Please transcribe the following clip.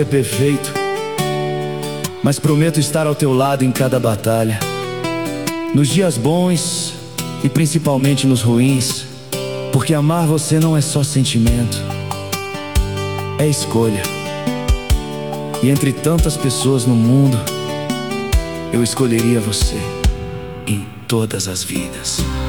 É perfeito, mas prometo estar ao teu lado em cada batalha, nos dias bons e principalmente nos ruins, porque amar você não é só sentimento, é escolha. E entre tantas pessoas no mundo, eu escolheria você em todas as vidas.